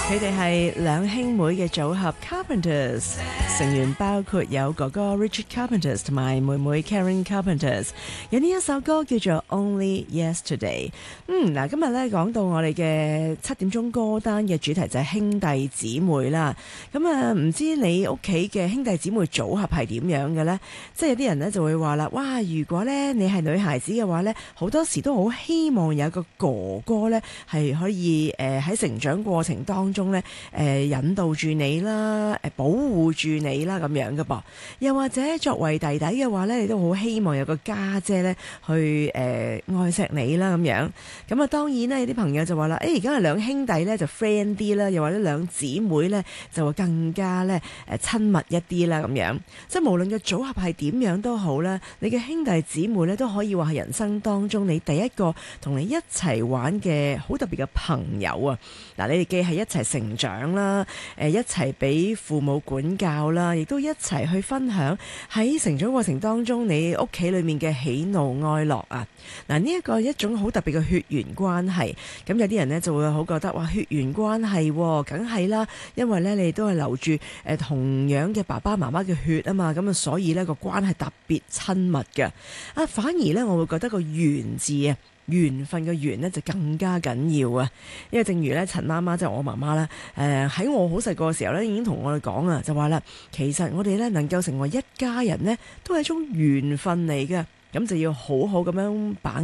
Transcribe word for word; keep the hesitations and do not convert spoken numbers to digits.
佢哋係兩兄妹嘅組合 Carpenters， 成員包括有哥哥 Richard Carpenters 同埋妹妹 Karen Carpenters。有呢一首歌叫做 Only Yesterday。嗯，嗱，今日咧講到我哋嘅七點鐘歌單嘅主題就係兄弟姊妹啦。咁啊，唔知你屋企嘅兄弟姊妹組合係點樣嘅呢？即係有啲人咧就會話啦，哇！如果咧你係女孩子嘅話咧，好多時都好希望有一個哥哥咧係可以誒喺成長過程當中咧誒引導住你啦，誒保護住你啦咁樣嘅噃。又或者作為弟弟嘅話咧，你都好希望有個家姐咧去誒、呃、愛錫你啦咁樣。咁啊，當然咧有啲朋友就話啦，誒而家係兩兄弟咧就 friend 啲啦，又或者兩姊妹咧就會更加咧誒親密一啲啦咁樣。即係無論個組合係點樣都好啦，你嘅兄弟姊妹咧都可以話係人生當中你第一個同你一齊玩嘅好特別嘅朋友啊！嗱，你哋既係一齊成長啦，誒一齊俾父母管教啦，亦都一齊去分享喺成長過程當中你屋企裏面嘅喜怒哀樂啊！嗱，呢一個一種好特別嘅血緣關係，咁有啲人呢就會好覺得哇，血緣關係梗係啦，因為咧你都係流住誒同樣嘅爸爸媽媽嘅血啊嘛，咁啊所以呢個關係特別親密嘅啊，反而呢，我會覺得個緣字啊。緣分嘅緣呢就更加緊要啊！因為正如咧陳媽媽即係我媽媽啦，誒喺我好細個嘅時候咧已經同我哋講啊，就話啦，其實我哋咧能夠成為一家人呢，都係一種緣分嚟嘅，咁就要好好咁樣把